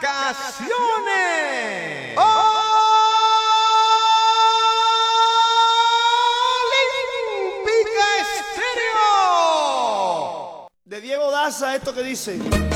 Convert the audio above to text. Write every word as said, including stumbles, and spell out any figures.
Vacaciones. Olímpica Estéreo. De Diego Daza, esto que dice.